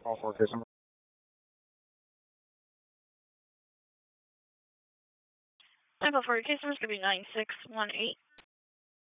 Call for case number. 944, case number is going to be 9618.